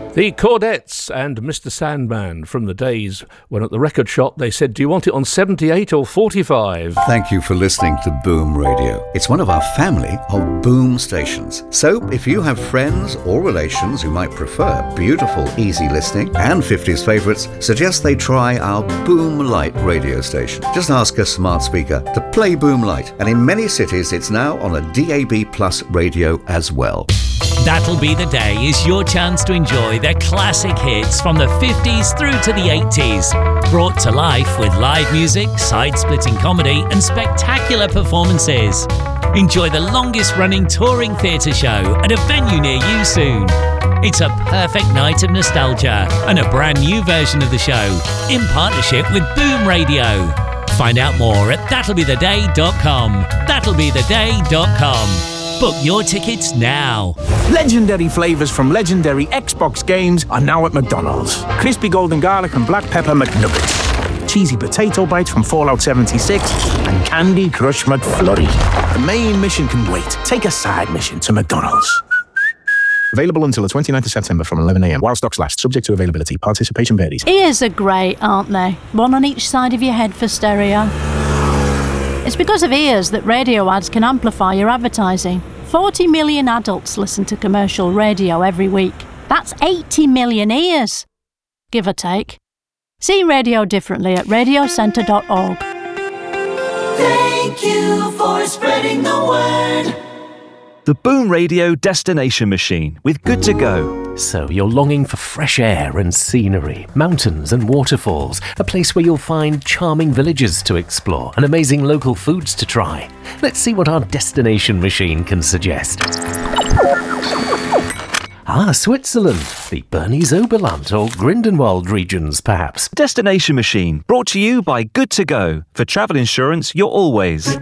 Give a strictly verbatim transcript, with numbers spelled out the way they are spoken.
The Chordettes and Mister Sandman, from the days when at the record shop they said, do you want it on seventy-eight or forty-five? Thank you for listening to Boom Radio. It's one of our family of Boom stations. So if you have friends or relations who might prefer beautiful, easy listening and fifties favourites, suggest they try our Boom Light radio station. Just ask a smart speaker to play Boom Light. And in many cities, it's now on a D A B plus radio as well. That'll Be the Day is your chance to enjoy their classic hits from the fifties through to the eighties. Brought to life with live music, side-splitting comedy and spectacular performances. Enjoy the longest-running touring theatre show at a venue near you soon. It's a perfect night of nostalgia and a brand new version of the show in partnership with Boom Radio. Find out more at that'll be the day dot com. that'll be the day dot com. Book your tickets now. Legendary flavours from legendary Xbox games are now at McDonald's. Crispy golden garlic and black pepper McNuggets. Cheesy potato bites from Fallout seventy-six and Candy Crush McFlurry. The main mission can wait. Take a side mission to McDonald's. Available until the twenty-ninth of September from eleven a m while stocks last. Subject to availability. Participation varies. Ears are great, aren't they? One on each side of your head for stereo. It's because of ears that radio ads can amplify your advertising. forty million adults listen to commercial radio every week. That's eighty million ears, give or take. See radio differently at radio centre dot org. Thank you for spreading the word. The Boom Radio Destination Machine with Good to Go. So you're longing for fresh air and scenery, mountains and waterfalls, a place where you'll find charming villages to explore and amazing local foods to try. Let's see what our Destination Machine can suggest. Ah, Switzerland, the Bernese Oberland or Grindelwald regions, perhaps. Destination Machine, brought to you by Good to Go. For travel insurance, you're always